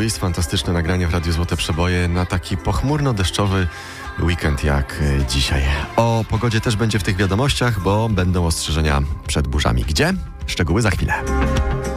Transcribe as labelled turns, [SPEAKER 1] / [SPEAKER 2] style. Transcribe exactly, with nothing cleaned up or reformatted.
[SPEAKER 1] Louis, fantastyczne nagranie w Radiu Złote Przeboje na taki pochmurno-deszczowy weekend jak dzisiaj. O pogodzie też będzie w tych wiadomościach, bo będą ostrzeżenia przed burzami. Gdzie? Szczegóły za chwilę.